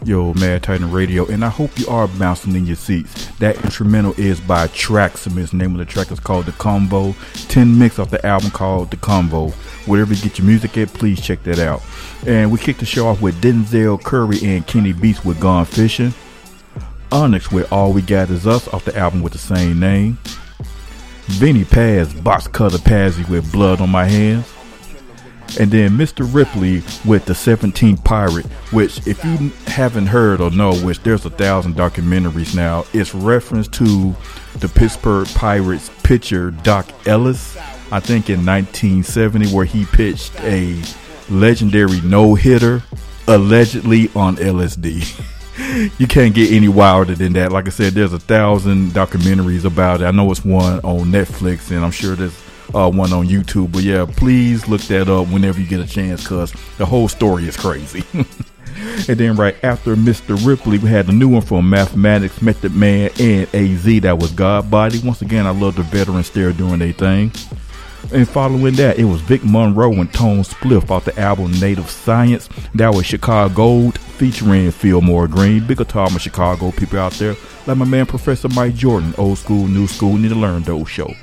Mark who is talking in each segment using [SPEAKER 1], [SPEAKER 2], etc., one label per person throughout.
[SPEAKER 1] Yo, Mad Titan Radio, and I hope you are bouncing in your seats. That instrumental is by Tracksmith. The name of the track is called The Combo. 10 mix off the album called The Combo. Wherever you get your music at, please check that out. And we kicked the show off with Denzel Curry and Kenny Beats with Gone Fishing. Onyx with All We Got Is Us off the album with the same name. Vinnie Paz, Box Cutter Pazzy with Blood on My Hands. And then Mr. Ripley with The 17th Pirate, which if you haven't heard or know, which there's 1,000 documentaries now, it's reference to the Pittsburgh Pirates pitcher Doc Ellis, I think in 1970, where he pitched a legendary no-hitter, allegedly on LSD. You can't get any wilder than that. Like I said, there's 1,000 documentaries about it. I know it's one on Netflix, and I'm sure there's one on YouTube. But yeah, please look that up whenever you get a chance, because the whole story is crazy. And then right after Mr. Ripley, we had the new one from Mathematics, Method Man, and AZ. That was God Body. Once again, I love the veterans there doing their thing. And following that, it was Vic Monroe and Tone Spliff off the album Native Science. That was Chicago Gold featuring Fillmore Green. Big guitar my Chicago people out there, like my man Professor Mike Jordan. Old school, new school, need to learn those show.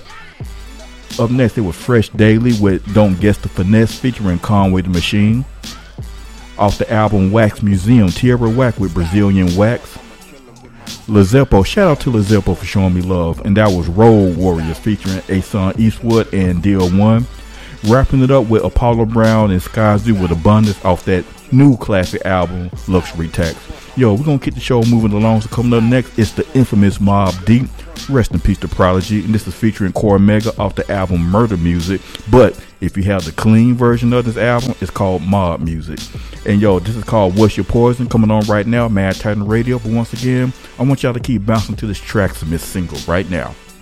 [SPEAKER 1] Up next, it was Fresh Daily with Don't Guess the Finesse featuring Conway the Machine. Off the album Wax Museum, Tierra Whack with Brazilian Wax. Lizeppo, shout out to Lizeppo for showing me love. And that was Road Warriors featuring Ason Eastwood and Deal One. Wrapping it up with Apollo Brown and Sky Zoo with Abundance off that new classic album, Luxury Tax. Yo, we're going to keep the show moving along. So coming up next, it's the infamous Mobb Deep. Rest in peace to Prodigy. And this is featuring Cormega off the album Murder Music. But if you have the clean version of this album, it's called Mob Music. And yo, this is called What's Your Poison, coming on right now, Mad Titan Radio. But once again, I want y'all to keep bouncing to this Tracksmith single right now.